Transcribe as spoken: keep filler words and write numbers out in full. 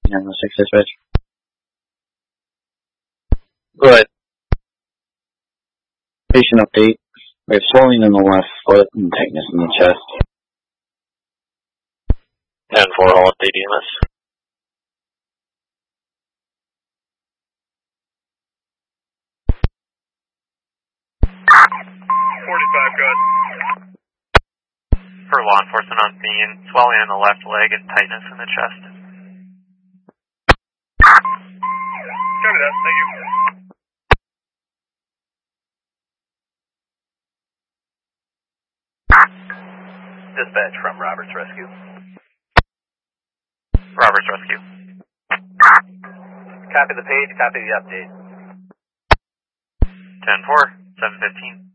nine one six dispatch. Go ahead. Patient update. We have swelling in the left foot and tightness in the chest. ten four, I'll update E M S. forty-five, go ahead. For law enforcement on scene, swelling in the left leg and tightness in the chest. Copy that, thank you. Dispatch from Roberts Rescue. Roberts Rescue. Copy the page, copy the update. ten four, seven fifteen.